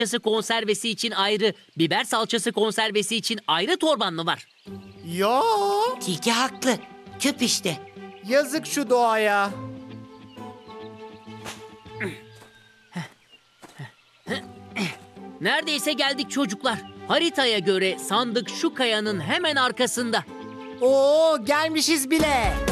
salçası konservesi için ayrı, biber salçası konservesi için ayrı torban mı var? Yo, Tilki haklı. Küp işte. yazık şu doğaya. Neredeyse geldik çocuklar. Haritaya göre sandık şu kayanın hemen arkasında. Oo, gelmişiz bile.